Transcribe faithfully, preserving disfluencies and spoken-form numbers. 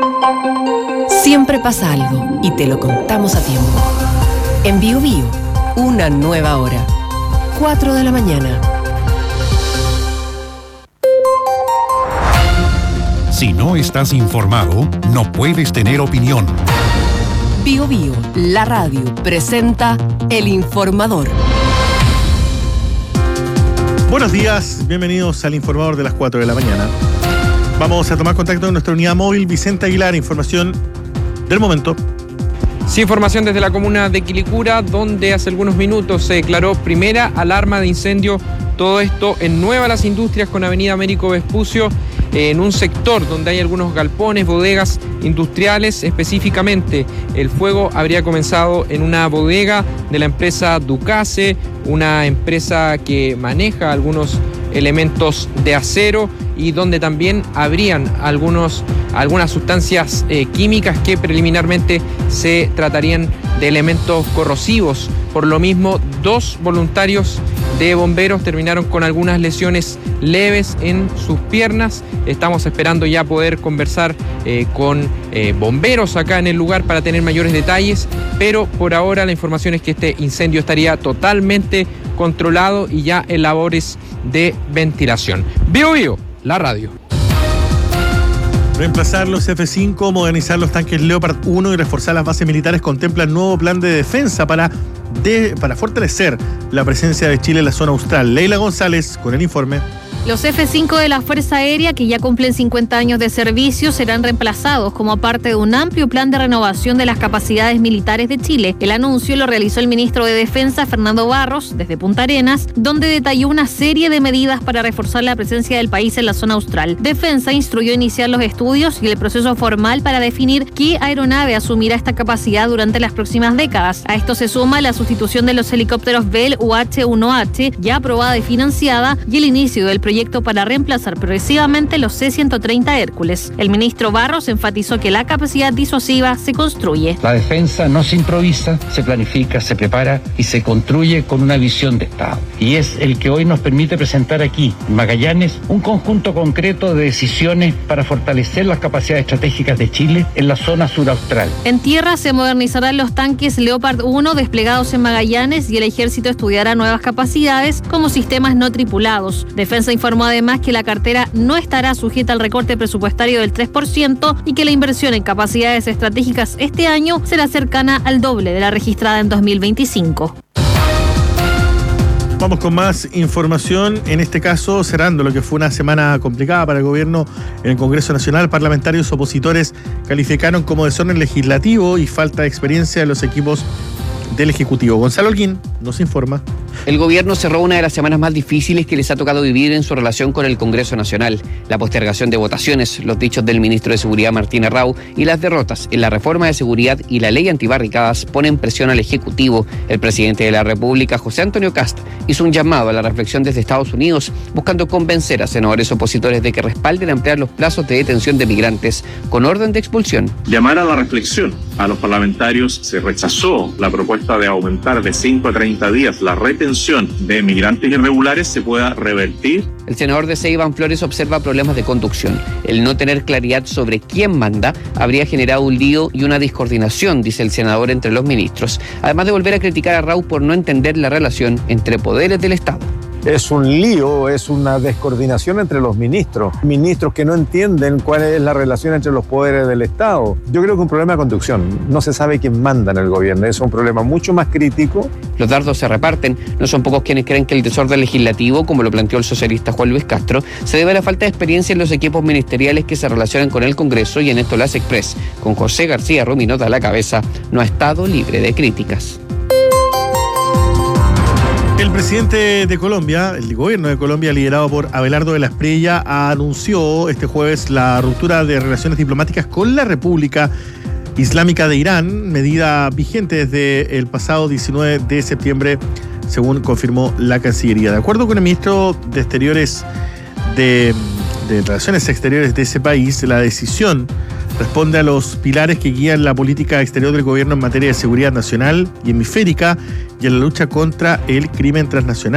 Siempre pasa algo y te lo contamos a tiempo. En Bio Bio, una nueva hora. cuatro de la mañana. Si no estás informado, no puedes tener opinión. Bio Bio, la radio, presenta El Informador. Buenos días, bienvenidos al Informador de las cuatro de la mañana. Vamos a tomar contacto con nuestra unidad móvil, Vicente Aguilar, información del momento. Sí, información desde la comuna de Quilicura, donde hace algunos minutos se declaró primera alarma de incendio. Todo esto en Nueva Las Industrias con Avenida Américo Vespucio, en un sector donde hay algunos galpones, bodegas industriales. Específicamente, el fuego habría comenzado en una bodega de la empresa Ducase, una empresa que maneja algunos elementos de acero y donde también habrían algunos, algunas sustancias eh, químicas que preliminarmente se tratarían de elementos corrosivos. Por lo mismo, dos voluntarios de bomberos terminaron con algunas lesiones leves en sus piernas. Estamos esperando ya poder conversar eh, con eh, bomberos acá en el lugar para tener mayores detalles, pero por ahora la información es que este incendio estaría totalmente controlado y ya en labores de ventilación. Bio Bio, la radio. Reemplazar los F cinco, modernizar los tanques Leopard uno y reforzar las bases militares contemplan nuevo plan de defensa para, de, para fortalecer la presencia de Chile en la zona austral. Leila González con el informe. Los F cinco de la Fuerza Aérea, que ya cumplen cincuenta años de servicio, serán reemplazados como parte de un amplio plan de renovación de las capacidades militares de Chile. El anuncio lo realizó el ministro de Defensa, Fernando Barros, desde Punta Arenas, donde detalló una serie de medidas para reforzar la presencia del país en la zona austral. Defensa instruyó iniciar los estudios y el proceso formal para definir qué aeronave asumirá esta capacidad durante las próximas décadas. A esto se suma la sustitución de los helicópteros Bell U H uno H, ya aprobada y financiada, y el inicio del proyecto proyecto para reemplazar progresivamente los C ciento treinta Hércules. El ministro Barros enfatizó que la capacidad disuasiva se construye. La defensa no se improvisa, se planifica, se prepara y se construye con una visión de Estado. Y es el que hoy nos permite presentar aquí, en Magallanes, un conjunto concreto de decisiones para fortalecer las capacidades estratégicas de Chile en la zona suraustral. En tierra se modernizarán los tanques Leopard uno desplegados en Magallanes y el ejército estudiará nuevas capacidades como sistemas no tripulados. Defensa informó además que la cartera no estará sujeta al recorte presupuestario del tres por ciento y que la inversión en capacidades estratégicas este año será cercana al doble de la registrada en dos mil veinticinco. Vamos con más información, en este caso cerrando lo que fue una semana complicada para el gobierno en el Congreso Nacional. Parlamentarios opositores calificaron como desorden legislativo y falta de experiencia de los equipos del Ejecutivo. Gonzalo Holguín nos informa. El gobierno cerró una de las semanas más difíciles que les ha tocado vivir en su relación con el Congreso Nacional. La postergación de votaciones, los dichos del ministro de Seguridad Martín Arrau y las derrotas en la reforma de seguridad y la ley antibarricadas ponen presión al Ejecutivo. El presidente de la República, José Antonio Kast, hizo un llamado a la reflexión desde Estados Unidos, buscando convencer a senadores opositores de que respalden ampliar los plazos de detención de migrantes con orden de expulsión. Llamar a la reflexión a los parlamentarios. Se rechazó la propuesta de aumentar de cinco a treinta días la retención de migrantes irregulares se pueda revertir. El senador de Ceiba, Iván Flores, observa problemas de conducción. El no tener claridad sobre quién manda habría generado un lío y una discoordinación, dice el senador, entre los ministros, además de volver a criticar a Arrau por no entender la relación entre poderes del Estado. Es un lío, es una descoordinación entre los ministros, ministros que no entienden cuál es la relación entre los poderes del Estado. Yo creo que es un problema de conducción, no se sabe quién manda en el gobierno, es un problema mucho más crítico. Los dardos se reparten, no son pocos quienes creen que el desorden legislativo, como lo planteó el socialista Juan Luis Castro, se debe a la falta de experiencia en los equipos ministeriales que se relacionan con el Congreso, y en esto las Express, con José García Ruminota a la cabeza, no ha estado libre de críticas. El presidente de Colombia, el gobierno de Colombia, liderado por Abelardo de la Espriella, anunció este jueves la ruptura de relaciones diplomáticas con la República Islámica de Irán, medida vigente desde el pasado diecinueve de septiembre, según confirmó la Cancillería. De acuerdo con el ministro de Exteriores de, de Relaciones Exteriores de ese país, la decisión responde a los pilares que guían la política exterior del gobierno en materia de seguridad nacional y hemisférica y en la lucha contra el crimen transnacional.